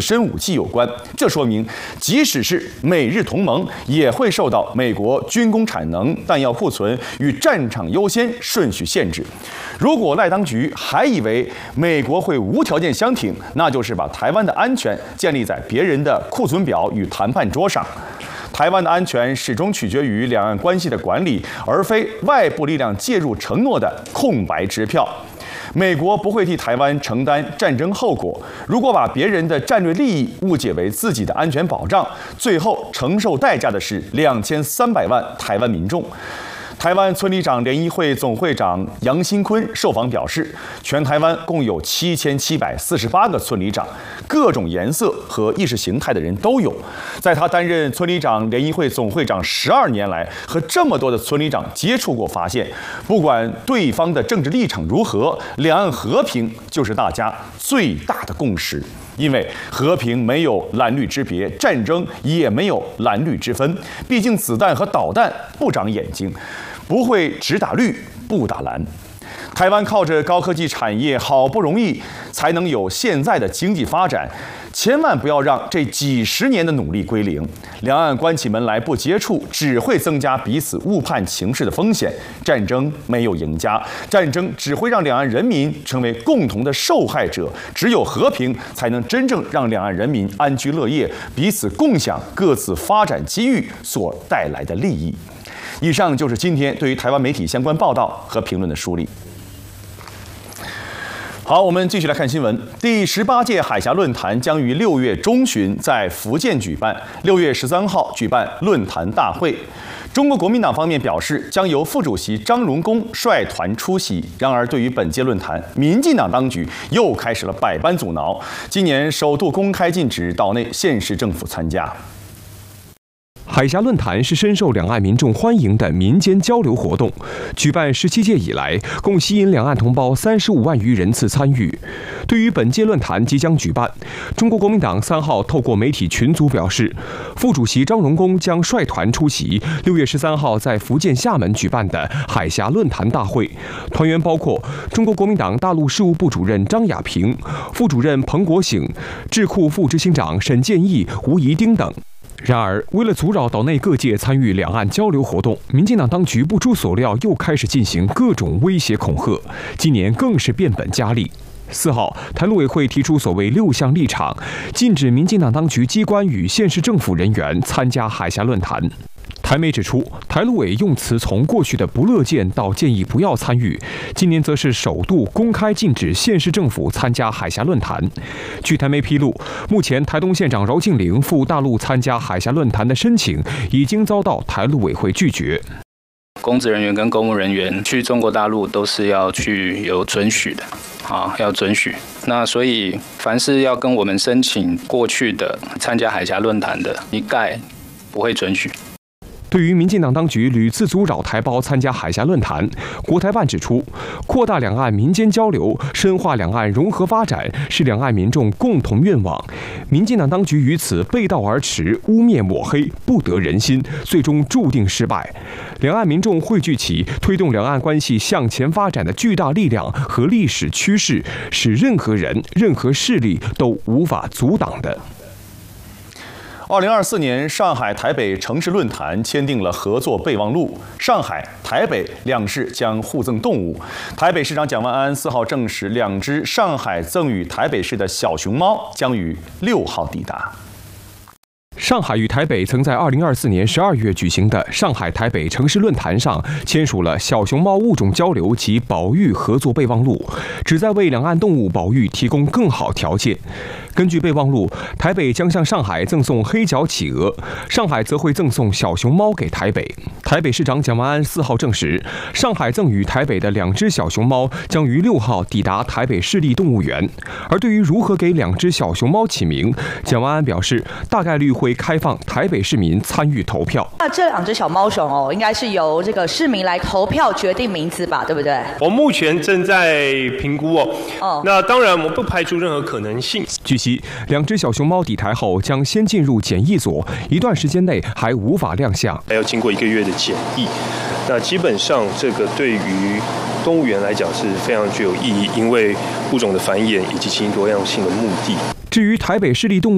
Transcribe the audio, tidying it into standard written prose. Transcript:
身武器有关。这说明，即使是美日同盟，也会受到美国军工产能、弹药库存与战场优先顺序限制。如果赖当局还以为美国会无条件相挺，那就是把台湾的安全建立在别人的库存表与谈判桌上。台湾的安全始终取决于两岸关系的管理，而非外部力量介入承诺的空白支票。美国不会替台湾承担战争后果。如果把别人的战略利益误解为自己的安全保障，最后承受代价的是2300万台湾民众。台湾村里长联谊会总会长杨新坤受访表示，全台湾共有7748个村里长，各种颜色和意识形态的人都有。在他担任村里长联谊会总会长12年来，和这么多的村里长接触过，发现不管对方的政治立场如何，两岸和平就是大家最大的共识。因为和平没有蓝绿之别，战争也没有蓝绿之分。毕竟子弹和导弹不长眼睛，不会只打绿不打蓝。台湾靠着高科技产业，好不容易才能有现在的经济发展，千万不要让这几十年的努力归零。两岸关起门来不接触，只会增加彼此误判情势的风险。战争没有赢家，战争只会让两岸人民成为共同的受害者。只有和平，才能真正让两岸人民安居乐业，彼此共享各自发展机遇所带来的利益。以上就是今天对于台湾媒体相关报道和评论的梳理。好，我们继续来看新闻。第18届海峡论坛将于6月中旬在福建举办，6月13号举办论坛大会。中国国民党方面表示，将由副主席张荣恭率团出席。然而，对于本届论坛，民进党当局又开始了百般阻挠，今年首度公开禁止岛内县市政府参加。 海峡论坛是深受两岸民众欢迎的民间交流活动，举办17届以来，共吸引两岸同胞35万余人次参与。对于本届论坛即将举办，中国国民党3号透过媒体群组表示，副主席张荣恭将率团出席6月13号在福建厦门举办的海峡论坛大会，团员包括中国国民党大陆事务部主任张亚平、副主任彭国省、智库副执行长沈建义、吴宜丁等。然而，为了阻扰岛内各界参与两岸交流活动，民进党当局不出所料又开始进行各种威胁恐吓，今年更是变本加厉。4号，台陆委会提出所谓6项立场，禁止民进党当局机关与县市政府人员参加海峡论坛。台媒指出，台陆委用词从过去的不乐见到建议不要参与，今年则是首度公开禁止县市政府参加海峡论坛。据台媒披露，目前台东县长饶庆铃赴大陆参加海峡论坛的申请已经遭到台陆委会拒绝。 公职人员跟公务人员去中国大陆都是要去有准许的，要准许。那所以，凡是要跟我们申请过去的参加海峡论坛的，一概不会准许。 对于民进党当局屡次阻扰台胞参加海峡论坛，国台办指出，扩大两岸民间交流，深化两岸融合发展是两岸民众共同愿望。民进党当局于此背道而驰，污蔑抹黑，不得人心，最终注定失败。两岸民众汇聚起推动两岸关系向前发展的巨大力量和历史趋势，是任何人、任何势力都无法阻挡的。 2024年上海、台北城市论坛签订了合作备忘录，上海、台北两市将互赠动物。台北市长蒋万安4号证实，2只上海赠予台北市的小熊猫将于6号抵达。 上海与台北曾在2024年12月举行的上海台北城市论坛上签署了小熊猫物种交流及保育合作备忘录，旨在为两岸动物保育提供更好条件。根据备忘录，台北将向上海赠送黑脚企鹅，上海则会赠送小熊猫给台北。台北市长蒋万安4号证实，上海赠予台北的2只小熊猫将于6号抵达台北市立动物园。而对于如何给2只小熊猫起名，蒋万安表示，大概率会开放台北市民参与投票。 那这2只小猫熊应该是由这个市民来投票决定名字吧，对不对？ 我目前正在评估那当然我们不排除任何可能性。 据悉，2只小熊猫抵台后将先进入检疫所，一段时间内还无法亮相， 还要经过1个月的检疫。那基本上这个对于动物园来讲是非常具有意义，因为物种的繁衍以及基因多样性的目的。 至于台北市立动物